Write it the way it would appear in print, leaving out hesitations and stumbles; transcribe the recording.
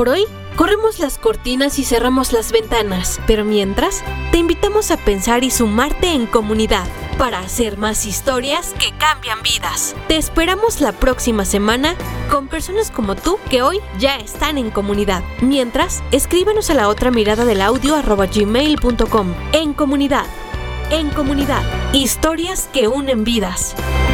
Por hoy, corremos las cortinas y cerramos las ventanas, pero mientras, te invitamos a pensar y sumarte en comunidad para hacer más historias que cambian vidas. Te esperamos la próxima semana con personas como tú que hoy ya están en comunidad. Mientras, escríbenos a la otra mirada del audio @gmail.com. En comunidad, historias que unen vidas.